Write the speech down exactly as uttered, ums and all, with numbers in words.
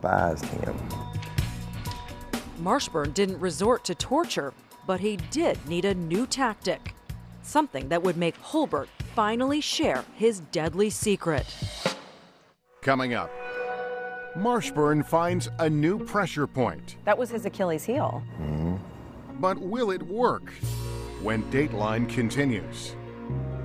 despised him. Marshburn didn't resort to torture, but he did need a new tactic. Something that would make Holbert finally share his deadly secret. Coming up, Marshburn finds a new pressure point. That was his Achilles heel. Mm-hmm. But will it work? When Dateline continues.